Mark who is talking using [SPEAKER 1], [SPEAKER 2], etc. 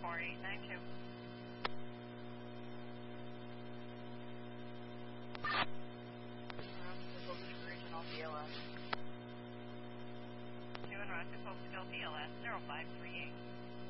[SPEAKER 1] 4892. Regional BLS. 2 and Roger, Pocatello BLS 0538.